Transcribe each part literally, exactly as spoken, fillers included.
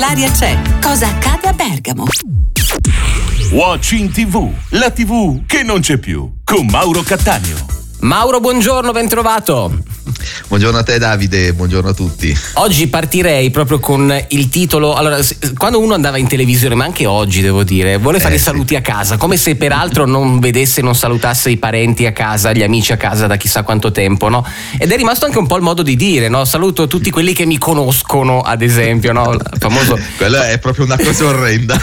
L'aria c'è. Cosa accade a Bergamo? Watching tivù, la tivù che non c'è più, con Mauro Cattaneo. Mauro, buongiorno, ben trovato. Buongiorno a te Davide, buongiorno a tutti. Oggi partirei proprio con il titolo. Allora, quando uno andava in televisione, ma anche oggi devo dire, vuole fare eh, i saluti sì. a casa, come se peraltro non vedesse, non salutasse i parenti a casa, gli amici a casa da chissà quanto tempo, no? Ed è rimasto anche un po' il modo di dire, no? Saluto tutti quelli che mi conoscono, ad esempio, no? Il famoso. Quella è proprio una cosa orrenda.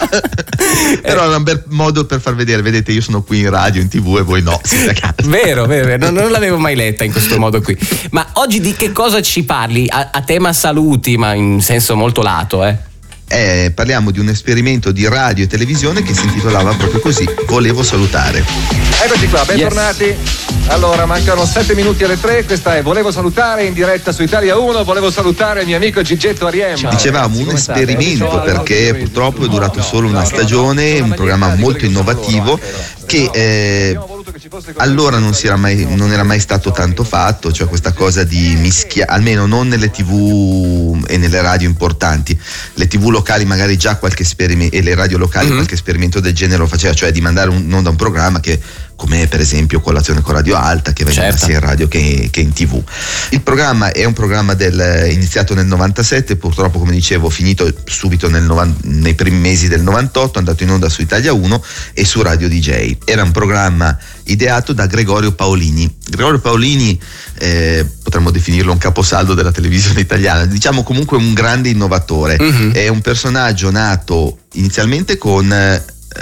Però è un bel modo per far vedere, vedete, io sono qui in radio, in tivù e voi no, siete a casa. Vero, vero, vero. Non, non l'avevo mai letta in questo modo qui. Ma oggi di che cosa ci parli? A, a tema saluti, ma in senso molto lato, eh? Eh, parliamo di un esperimento di radio e televisione che si intitolava proprio così, Volevo salutare. Eccoci qua, bentornati. Yes. Allora, mancano sette minuti alle tre, questa è Volevo salutare in diretta su Italia uno. Volevo salutare il mio amico Gigetto Ariemma. Dicevamo un esperimento perché purtroppo è durato solo una stagione, un programma molto innovativo che eh, allora non, si era mai, non era mai stato tanto fatto, cioè questa cosa di mischiare, almeno non nelle tivù e nelle radio importanti. Le tivù locali magari già qualche esperimento, e le radio locali mm-hmm. qualche esperimento del genere lo faceva, cioè di mandare un, non da un programma che, come per esempio Colazione con Radio Alta, che veniva certo. sia in radio che, che in tivù. Il programma è un programma del, iniziato nel novantasette, purtroppo come dicevo finito subito nel novanta, nei primi mesi del novantotto, andato in onda su Italia uno e su Radio D J. Era un programma ideato da Gregorio Paolini. Gregorio Paolini eh, potremmo definirlo un caposaldo della televisione italiana, diciamo comunque un grande innovatore. Mm-hmm. È un personaggio nato inizialmente con eh,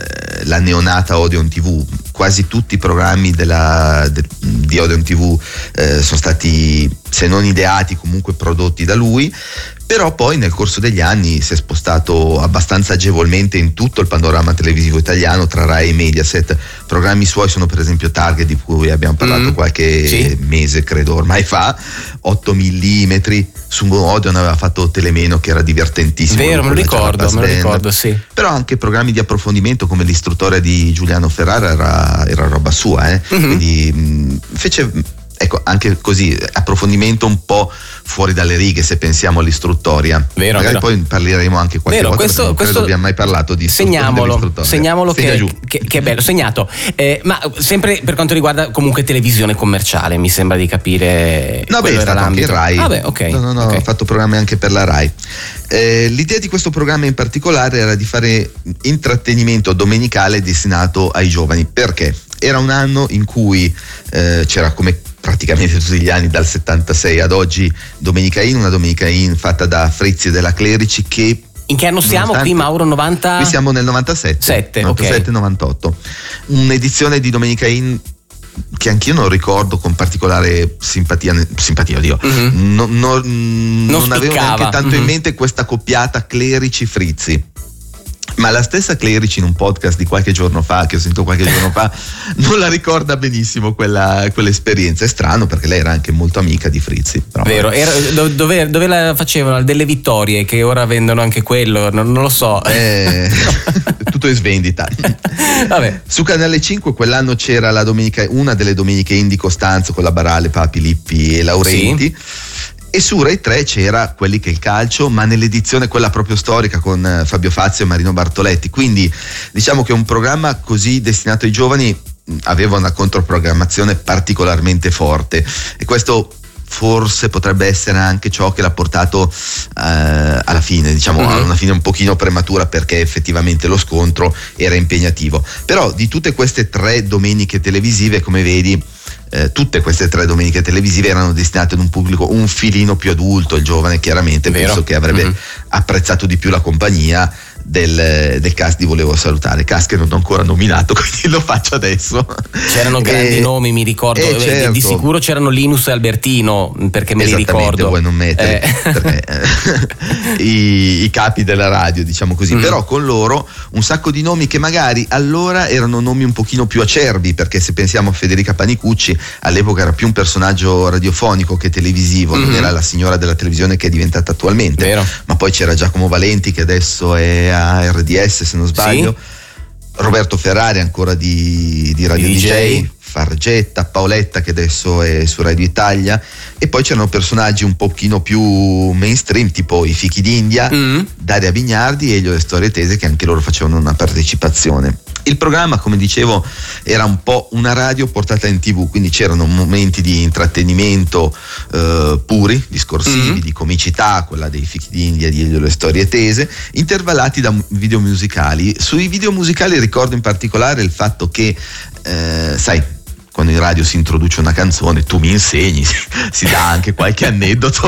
la neonata Odeon tivù. Quasi tutti i programmi della, de, di Odeon tivù eh, sono stati, se non ideati, comunque prodotti da lui. Però poi nel corso degli anni si è spostato abbastanza agevolmente in tutto il panorama televisivo italiano tra Rai e Mediaset. Programmi suoi sono per esempio Target, di cui abbiamo parlato mm, qualche sì. mese credo ormai fa, otto millimetri, su Odeon aveva fatto Telemeno che era divertentissimo. Vero, me lo ricordo, me lo ricordo, sì. Però anche programmi di approfondimento come l'istruttore di Giuliano Ferrara era, era roba sua, eh? Mm-hmm. Quindi mh, fece... Ecco, anche così, approfondimento un po' fuori dalle righe se pensiamo all'istruttoria. Vero, magari vero. poi parleremo anche qualche vero, volta, questo, non questo credo abbiamo mai parlato di segniamolo, segniamolo che, che, che è bello, segnato. Eh, ma sempre per quanto riguarda comunque televisione commerciale, mi sembra di capire. No, beh, è stato anche Rai. Ah, beh, okay, no, no, no, okay. ho fatto programmi anche per la Rai. Eh, l'idea di questo programma in particolare era di fare intrattenimento domenicale destinato ai giovani. Perché? Era un anno in cui eh, c'era, come praticamente tutti gli anni dal settantasei ad oggi, Domenica In, una Domenica In fatta da Frizzi e della Clerici che... In che anno siamo qui, Mauro? novanta Qui siamo nel novantasette. Sette, novantasette okay. novantotto. Un'edizione di Domenica In che anch'io non ricordo con particolare simpatia, simpatia oddio, mm-hmm. no, no, non, non avevo neanche tanto mm-hmm. in mente questa coppiata Clerici-Frizzi. Ma la stessa Clerici in un podcast di qualche giorno fa, che ho sentito qualche giorno fa, non la ricorda benissimo quella, quell'esperienza. È strano perché lei era anche molto amica di Frizzi. Però vero, era, dove, dove la facevano? Delle vittorie che ora vendono anche quello, non, non lo so. Eh, tutto in svendita. Vabbè. Su Canale cinque quell'anno c'era la domenica, una delle domeniche in di Costanzo con la Barale, Papi, Lippi e Laurenti. Sì. E su Rai tre c'era Quelli che il calcio, ma nell'edizione quella proprio storica con Fabio Fazio e Marino Bartoletti. Quindi diciamo che un programma così destinato ai giovani aveva una controprogrammazione particolarmente forte, e questo forse potrebbe essere anche ciò che l'ha portato eh, alla fine, diciamo, mm-hmm. a una fine un pochino prematura, perché effettivamente lo scontro era impegnativo. Però di tutte queste tre domeniche televisive, come vedi, Eh, tutte queste tre domeniche televisive erano destinate ad un pubblico un filino più adulto. Il giovane chiaramente penso che avrebbe mm-hmm. apprezzato di più la compagnia del, del cast di Volevo salutare, cast che non ho ancora nominato, quindi lo faccio adesso. C'erano grandi e, nomi, mi ricordo, eh, certo. di sicuro c'erano Linus e Albertino, perché me li ricordo. Vuoi non mettere eh. perché, eh, i, i capi della radio, diciamo così. Mm. Però con loro un sacco di nomi che magari allora erano nomi un pochino più acerbi, perché se pensiamo a Federica Panicucci, all'epoca era più un personaggio radiofonico che televisivo, mm-hmm. non era la signora della televisione che è diventata attualmente. Vero. Ma poi c'era Giacomo Valenti, che adesso è a R D S se non sbaglio, sì. Roberto Ferrari ancora di, di Radio D J. D J, Fargetta, Paoletta che adesso è su Radio Italia, e poi c'erano personaggi un pochino più mainstream tipo i Fichi d'India, mm. Daria Bignardi e Elio Le Storie Tese, che anche loro facevano una partecipazione. Il programma, come dicevo, era un po' una radio portata in tivù, quindi c'erano momenti di intrattenimento eh, puri, discorsivi, mm-hmm. di comicità, quella dei Fichi d'India, di Elio Le Storie Tese, intervallati da video musicali. Sui video musicali ricordo in particolare il fatto che, eh, sai, quando in radio si introduce una canzone tu mi insegni, si, si dà anche qualche aneddoto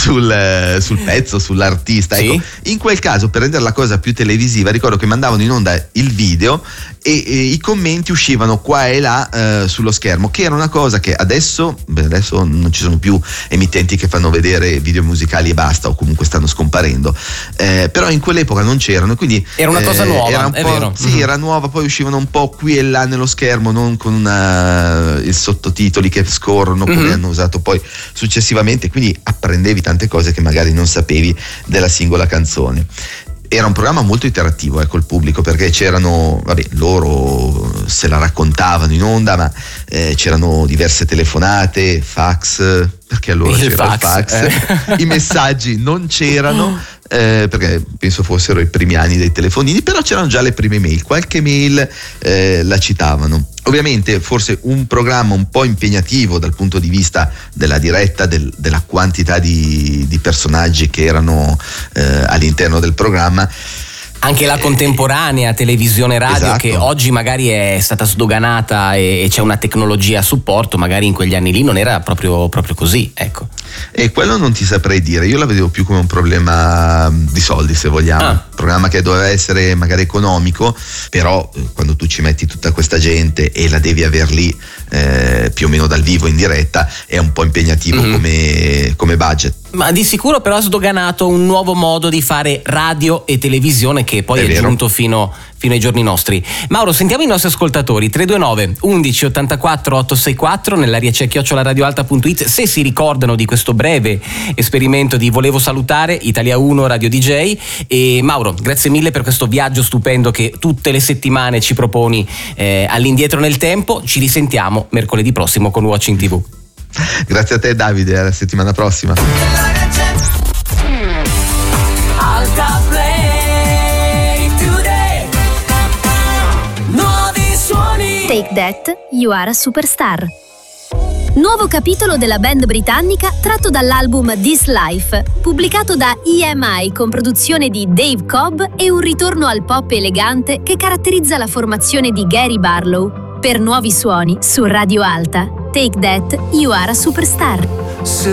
sul, sul pezzo, sull'artista. Sì. Ecco, in quel caso, per rendere la cosa più televisiva, ricordo che mandavano in onda il video e, e i commenti uscivano qua e là eh, sullo schermo, che era una cosa che adesso, beh, adesso non ci sono più emittenti che fanno vedere video musicali e basta, o comunque stanno scomparendo, eh, però in quell'epoca non c'erano, quindi era una cosa eh, nuova, era un è po', vero. Sì, mm-hmm. era nuova, poi uscivano un po' qui e là nello schermo, non con una i sottotitoli che scorrono, come mm-hmm. hanno usato poi successivamente, quindi apprendevi tante cose che magari non sapevi della singola canzone. Era un programma molto interattivo eh, col pubblico, perché c'erano, vabbè, loro se la raccontavano in onda, ma eh, c'erano diverse telefonate, fax, perché allora il c'era fax, il fax, eh. i messaggi non c'erano, eh, perché penso fossero i primi anni dei telefonini, però c'erano già le prime mail, qualche mail eh, la citavano. Ovviamente forse un programma un po' impegnativo dal punto di vista della diretta, del, della quantità di, di personaggi che erano eh, all'interno del programma. Anche la contemporanea televisione radio, esatto. che oggi magari è stata sdoganata e, e c'è una tecnologia a supporto, magari in quegli anni lì non era proprio, proprio così, ecco. E quello non ti saprei dire, io la vedevo più come un problema di soldi, se vogliamo, ah. un programma che doveva essere magari economico, però quando tu ci metti tutta questa gente e la devi aver lì eh, più o meno dal vivo in diretta, è un po' impegnativo mm-hmm. come, come budget. Ma di sicuro però ha sdoganato un nuovo modo di fare radio e televisione che poi è, è giunto fino, fino ai giorni nostri. Mauro, sentiamo i nostri ascoltatori. Tre due nove undici ottantaquattro ottocentosessantaquattro, nell'aria c'è chiocciola radioalta punto it, se si ricordano di questo breve esperimento di Volevo Salutare, Italia uno Radio D J. E Mauro, grazie mille per questo viaggio stupendo che tutte le settimane ci proponi eh, all'indietro nel tempo. Ci risentiamo mercoledì prossimo con Watching tivù. Grazie a te Davide, alla settimana prossima. Alta Play Today. Nuovi suoni. Take That, You Are a Superstar. Nuovo capitolo della band britannica tratto dall'album This Life, pubblicato da E M I con produzione di Dave Cobb e un ritorno al pop elegante che caratterizza la formazione di Gary Barlow. Per Nuovi Suoni su Radio Alta. Take That, You Are a Superstar.